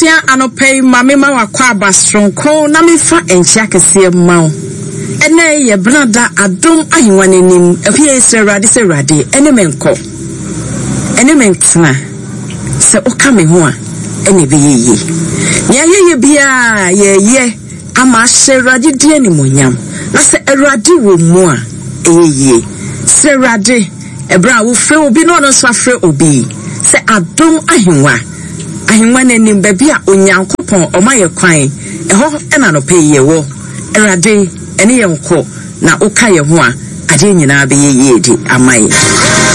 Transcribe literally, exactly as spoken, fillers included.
Abusua anopay mame ma wakwa abastronko na mefa enchia kese ma wo. Ene ye brada adom ahiwanenim ehwe serade serade ene menko. Ene mentna. Se oka me ho a ene be yeye. Nya yeye bia ye ye ama serade die ni monyam. Na se erade wo mu a eyeye. Serade ebra wo fre obi no no so afre obi. Se adom ahiwa ahimwane nim baby a onyankopon omaye kwan eho ena no peye wo erade ene yenko na okaye ho a ade nyina be yeye di amaye.